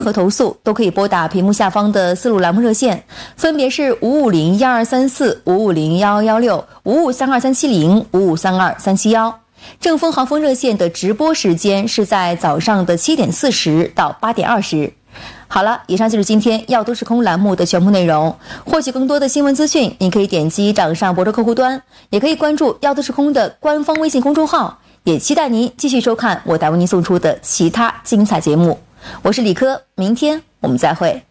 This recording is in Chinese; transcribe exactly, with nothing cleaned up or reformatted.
和投诉都可以拨打屏幕下方的四路栏目热线，分别是五五零一二三四、五五零幺幺六、五五三二三七零、五五三二三七幺。正风航风热线的直播时间是在早上的七点四十到八点二十。好了，以上就是今天药都市空栏目的全部内容。获取更多的新闻资讯，你可以点击掌上博客客户端，也可以关注药都市空的官方微信公众号。也期待您继续收看我台为您送出的其他精彩节目。我是李科，明天我们再会。